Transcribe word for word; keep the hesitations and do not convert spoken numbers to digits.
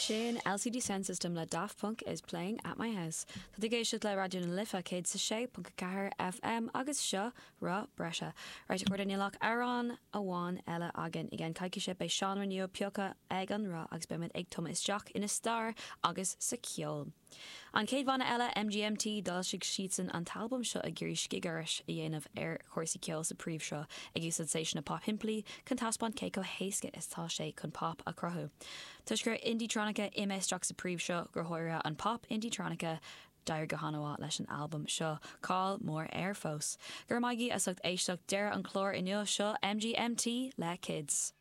sin L C D Sound System le Daft Punk is playing at my house. Tá dig géisiid le radio na lifa céad sa sé punca cahar F M agus seo rá breise. Right chuir danílach arán a bháin eile agan igen caiici sé bei Sean Renew piocha ag an rá agus beimiid ag Thomas Jack ina star agus sa ceol. An céad bhana eile M G M T dal sig sian an talbum seo a gurí scigaris i dhéanamh ar chóirsaí ceol sa príomh seo ag ús sé na pop himplaí chun taspáin céico héasca is tá sé chun pop a crothú. Tuis gur indie-tronica imeisteach sa príomh seo gur háire an pop indie-tronica dair go hanamhá leis an album seo cáil mór air fós. Gur maigí a sucht éisteach deire an chlór inniu seo M G M T le Kids.